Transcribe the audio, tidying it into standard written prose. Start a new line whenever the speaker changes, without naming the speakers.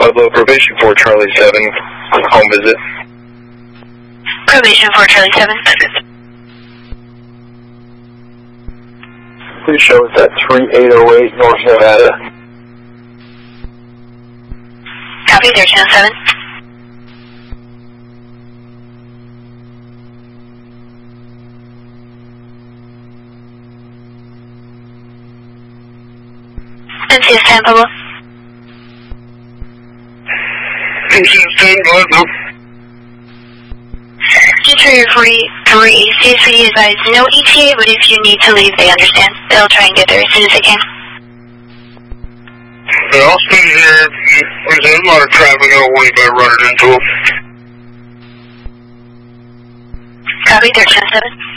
Pueblo, probation for Charlie 7, home visit.
Probation for Charlie 7.
Please show us at 3808 North Nevada.
Copy, there, Channel 7. NCS 10, Pueblo.
NCS 10, go ahead, no.
Interior 43, CSPD advised no ETA, but if you need to leave, they understand. They'll try and get there as soon as they can.
Yeah, I'll stay here. There's a lot of traffic. I'll worry about running into them.
Copy, there, Channel 7.